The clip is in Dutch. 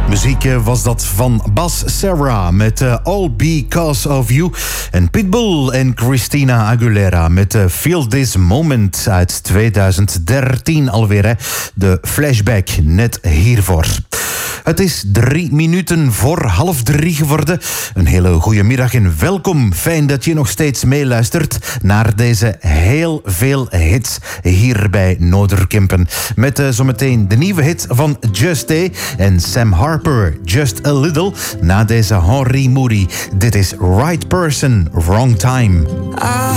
Muziek was dat van Bas Sarah met All Because of You. En Pitbull en Christina Aguilera met Feel This Moment uit 2013 alweer. Hè? De flashback net hiervoor. Het is 3 minuten voor 2:30 geworden. Een hele goede middag en welkom. Fijn dat je nog steeds meeluistert naar deze heel veel hits hier bij Noorderkempen. Met zometeen de nieuwe hit van Just A en Sam Harper, Just a Little. Na deze Henry Moody. Dit is Right Person, Wrong Time.